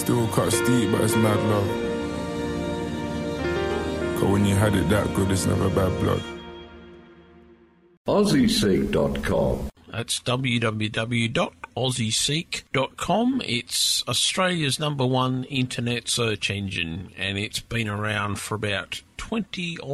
Still cut steep, but it's mad love. Cause when you had it that good, it's never bad blood. AussieSeek.com. That's www.aussieseek.com. It's Australia's #1 internet search engine, and it's been around for about 20